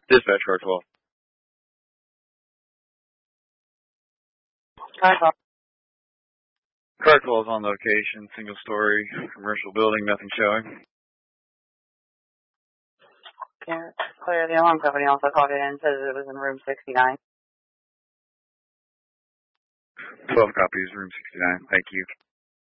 Dispatch car 12. Car 12. Car 12 is on location, single story, commercial building, nothing showing. Clear. The alarm company also called it in and says it was in room 69. 12 copies, room 69. Thank you.